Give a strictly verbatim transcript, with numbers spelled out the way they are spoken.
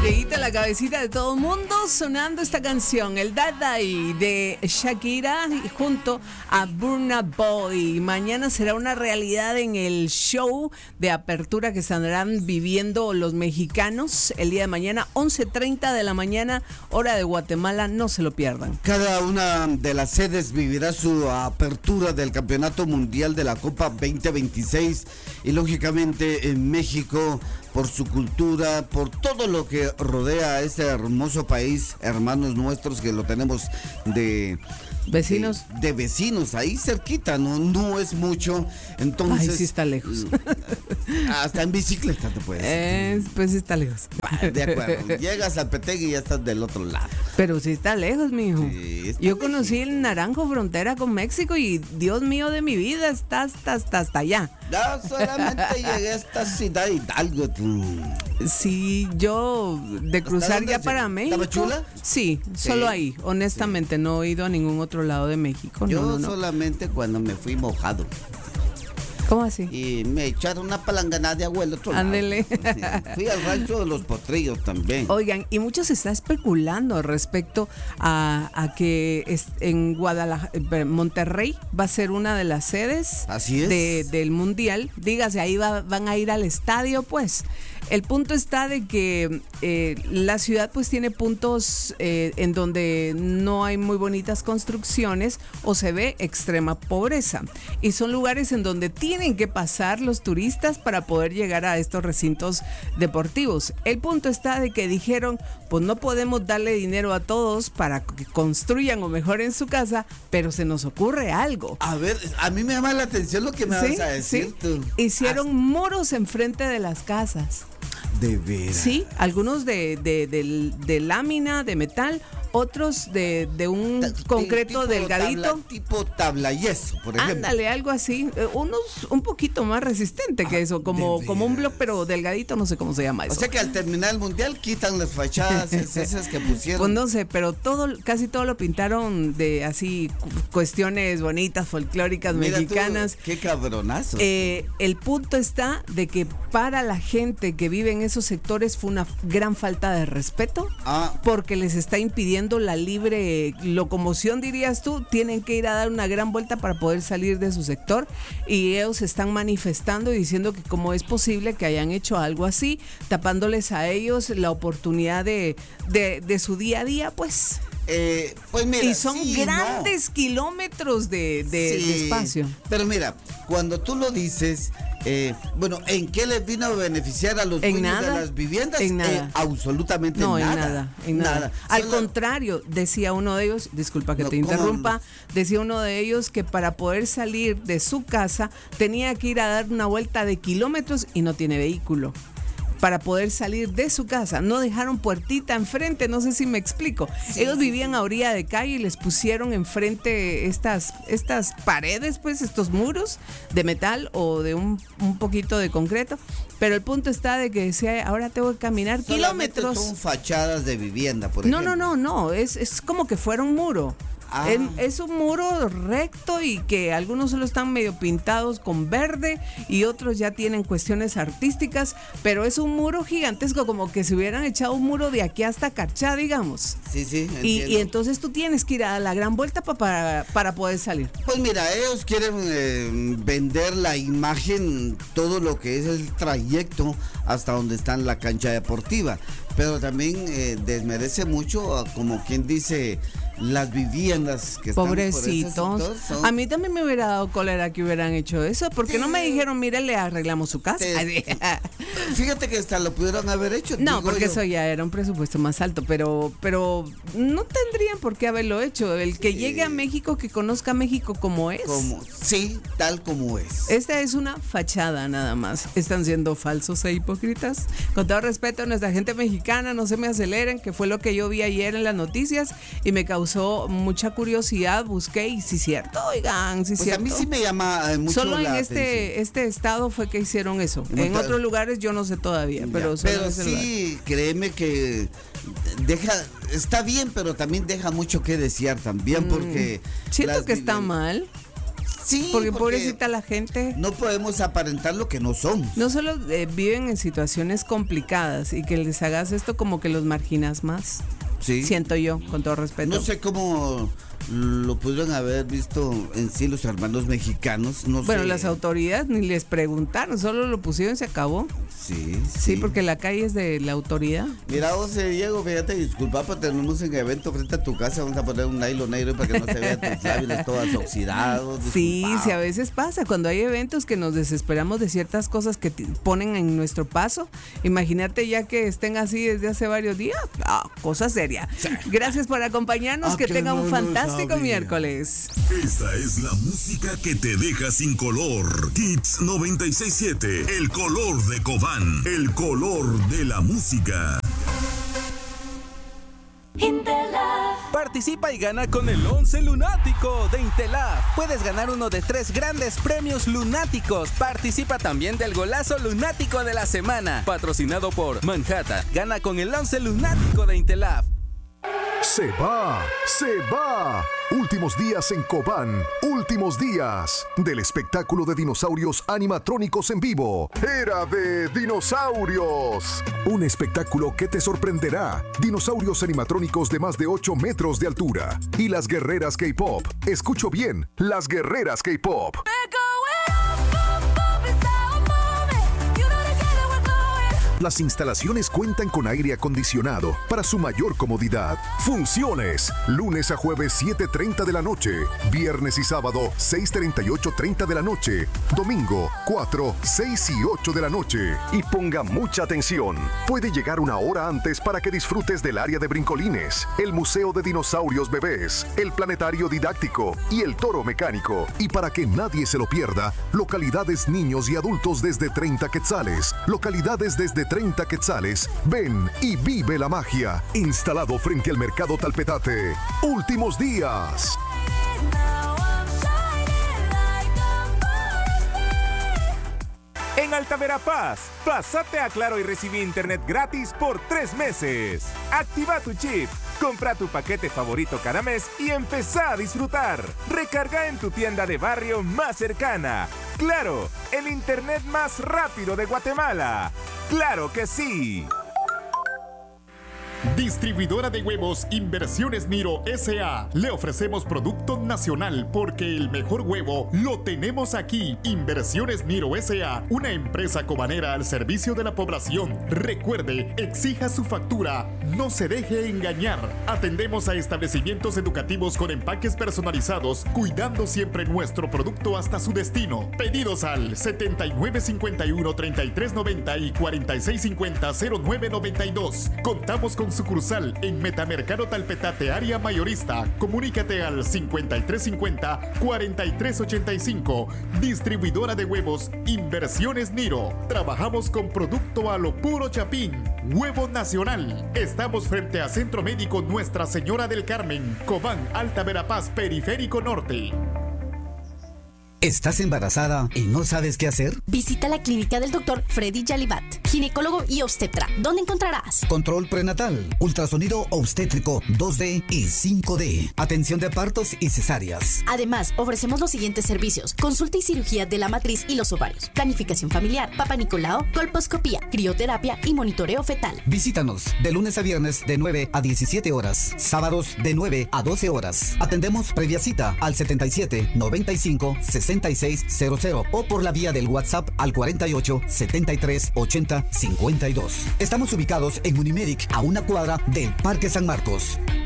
Lleguita a la cabecita de todo el mundo sonando esta canción, el Daddy de Shakira junto a Burna Boy. Mañana será una realidad en el show de apertura que estarán viviendo los mexicanos el día de mañana, once treinta de la mañana, hora de Guatemala, no se lo pierdan. Cada una de las sedes vivirá su apertura del Campeonato Mundial de la Copa veinte veintiséis y lógicamente en México, por su cultura, por todo lo que rodea a este hermoso país, hermanos nuestros que lo tenemos de vecinos, de, de vecinos ahí cerquita, no no es mucho, entonces. Ay, sí está lejos. Hasta en bicicleta te puedes. Eh, pues sí está lejos. De acuerdo. Llegas al Petegui y ya estás del otro lado. Pero sí está lejos, mijo. Sí, está Yo conocí el Naranjo, frontera con México, y Dios mío de mi vida, está hasta hasta hasta allá. No, solamente llegué a esta ciudad de Hidalgo. Sí, yo de cruzar ya para México. ¿Estaba chula? Sí, Sí. solo ahí. Honestamente, sí. No he ido a ningún otro lado de México. Yo no, no, no. solamente cuando me fui mojado. ¿Cómo así? Y me echaron una palanganada de agua al otro lado. Ándele. Sí. Fui al rancho de los Potrillos también. Oigan, y mucho se está especulando respecto a, a que es en Guadalajara, Monterrey va a ser una de las sedes. Así es. De, del Mundial. Dígase, ahí va, van a ir al estadio, pues. El punto está de que eh, la ciudad pues tiene puntos eh, en donde no hay muy bonitas construcciones o se ve extrema pobreza. Y son lugares en donde tienen que pasar los turistas para poder llegar a estos recintos deportivos. El punto está de que dijeron, pues no podemos darle dinero a todos para que construyan o mejoren su casa, pero se nos ocurre algo. A ver, a mí me llama la atención lo que me ¿Sí? vas a decir ¿Sí? tú. Hicieron Hasta... muros enfrente de las casas. De veras. Sí, algunos de, de, de, de lámina, de metal, otros de, de un Ta, concreto tipo delgadito. Tabla, tipo tabla yeso, por ejemplo. Ándale, algo así. Unos un poquito más resistente que ah, eso, como, como un bloque, pero delgadito, no sé cómo se llama eso. O sea que al terminar el mundial quitan las fachadas esas que pusieron. Pues no sé, pero todo, casi todo lo pintaron de así cuestiones bonitas, folclóricas, Mira mexicanas. Tú, qué cabronazo. Eh, el punto está de que para la gente que vive en esos sectores fue una gran falta de respeto, ah. porque les está impidiendo la libre locomoción, dirías tú. Tienen que ir a dar una gran vuelta para poder salir de su sector, y ellos están manifestando y diciendo que cómo es posible que hayan hecho algo así, tapándoles a ellos la oportunidad de, de, de su día a día, pues. Eh, pues mira, y son sí, grandes no. kilómetros de, de, sí, de espacio. Pero mira, cuando tú lo dices, eh, bueno, ¿en qué les vino a beneficiar a los en dueños nada, de las viviendas? En nada. Eh, absolutamente no, nada. En nada, en nada. nada. Al Solo... contrario, decía uno de ellos, disculpa que no, te interrumpa, decía uno de ellos que para poder salir de su casa tenía que ir a dar una vuelta de kilómetros y no tiene vehículo para poder salir de su casa. No dejaron puertita enfrente, no sé si me explico. Sí, Ellos vivían sí. a orilla de calle y les pusieron enfrente estas, estas paredes, pues estos muros de metal o de un, un poquito de concreto. Pero el punto está de que decía, ahora tengo que caminar Solamente kilómetros. Son fachadas de vivienda, por no, ejemplo. No, no, no, no, es, es como que fuera un muro. Ah. Es un muro recto y que algunos solo están medio pintados con verde y otros ya tienen cuestiones artísticas, pero es un muro gigantesco, como que se hubieran echado un muro de aquí hasta Carchá, digamos. Sí, sí, y, y entonces tú tienes que ir a la gran vuelta pa, para, para poder salir. Pues mira, ellos quieren eh, vender la imagen, todo lo que es el trayecto hasta donde está la cancha deportiva, pero también eh, desmerece mucho, como quien dice, las viviendas que están pobrecitos. Por ese sector son... A mí también me hubiera dado cólera que hubieran hecho eso, porque sí. no me dijeron, mire, le arreglamos su casa. Sí. Fíjate que hasta lo pudieron haber hecho. No, porque yo. eso ya era un presupuesto más alto, pero, pero no tendrían por qué haberlo hecho. El que sí. llegue a México, que conozca México como es. Como, sí, tal como es. Esta es una fachada nada más. Están siendo falsos e hipócritas. Con todo respeto a nuestra gente mexicana, no se me aceleren, que fue lo que yo vi ayer en las noticias y me causó mucha curiosidad, busqué y sí cierto, oigan, sí pues cierto. A mí sí me llama eh, mucho Solo en la este atención. este estado fue que hicieron eso. En Mucha... otros lugares yo no sé todavía, pero, ya, pero sí, lugar. Créeme que deja, está bien, pero también deja mucho que desear también, porque mm, siento que está mal. Sí, porque, porque pobrecita la gente. No podemos aparentar lo que no somos. No solo eh, viven en situaciones complicadas y que les hagas esto como que los marginas más. Sí. Siento yo, con todo respeto. No sé cómo lo pudieron haber visto en sí los hermanos mexicanos. No bueno, sé. las autoridades ni les preguntaron, solo lo pusieron y se acabó. Sí, Sí, sí, porque la calle es de la autoridad. Mira, José Diego, fíjate, disculpa, pero tenemos un evento frente a tu casa. Vamos a poner un nylon negro para que no se vean tus labios todos oxidados. Sí, disculpa. sí, a veces pasa. Cuando hay eventos que nos desesperamos de ciertas cosas que t- ponen en nuestro paso, imagínate ya que estén así desde hace varios días. Ah, cosa seria. Gracias por acompañarnos. Ah, que que tengan no un lo fantástico sabía. miércoles. Esta es la música que te deja sin color. Hits noventa y seis siete, el color de Cobán, el color de la música. Intelab. Participa y gana con el once lunático de Intelab. Puedes ganar uno de tres grandes premios lunáticos. Participa también del golazo lunático de la semana, patrocinado por Manhattan. Gana con el once lunático de Intelab. Se va, se va. Últimos días en Cobán, últimos días del espectáculo de dinosaurios animatrónicos en vivo. Era de dinosaurios. Un espectáculo que te sorprenderá. Dinosaurios animatrónicos de más de ocho metros de altura. Y las guerreras K-pop. Escucho bien, las guerreras K-pop. Las instalaciones cuentan con aire acondicionado para su mayor comodidad. Funciones: lunes a jueves siete treinta de la noche, viernes y sábado seis treinta y ocho treinta de la noche, domingo cuatro, seis y ocho de la noche. Y ponga mucha atención, puede llegar una hora antes para que disfrutes del área de brincolines, el museo de dinosaurios bebés, el planetario didáctico y el toro mecánico. Y para que nadie se lo pierda, localidades niños y adultos desde treinta quetzales, localidades desde treinta quetzales. Ven y vive la magia. Instalado frente al mercado Talpetate. Últimos días. En Alta Verapaz, pásate a Claro y recibí internet gratis por tres meses. Activa tu chip, compra tu paquete favorito cada mes y empezá a disfrutar. Recarga en tu tienda de barrio más cercana. Claro, el internet más rápido de Guatemala. ¡Claro que sí! Distribuidora de huevos Inversiones Niro S A Le ofrecemos producto nacional porque el mejor huevo lo tenemos aquí. Inversiones Niro S A, una empresa cobanera al servicio de la población. Recuerde, exija su factura, no se deje engañar. Atendemos a establecimientos educativos con empaques personalizados, cuidando siempre nuestro producto hasta su destino. Pedidos al setenta y nueve cincuenta y uno, treinta y tres noventa y cuarenta y seis cincuenta, cero nueve noventa y dos. Contamos con sucursal en Metamercado Talpetate, área mayorista. Comunícate al cincuenta y tres cincuenta, cuarenta y tres ochenta y cinco. Distribuidora de huevos Inversiones Niro. Trabajamos con producto a lo puro chapín. Huevo nacional. Estamos frente a Centro Médico Nuestra Señora del Carmen, Cobán, Alta Verapaz, Periférico Norte. ¿Estás embarazada y no sabes qué hacer? Visita la clínica del doctor Freddy Yalibat, ginecólogo y obstetra. ¿Dónde encontrarás? Control prenatal, ultrasonido obstétrico dos D y cinco D, atención de partos y cesáreas. Además, ofrecemos los siguientes servicios: consulta y cirugía de la matriz y los ovarios, planificación familiar, papá Nicolau, colposcopía, crioterapia y monitoreo fetal. Visítanos de lunes a viernes de nueve a diecisiete horas, sábados de nueve a doce horas. Atendemos previa cita al setenta y siete, noventa y cinco, sesenta y seis cero cero o por la vía del WhatsApp al cuarenta y ocho, setenta y tres, ochenta, cincuenta y dos. Estamos ubicados en Unimedic, a una cuadra del Parque San Marcos.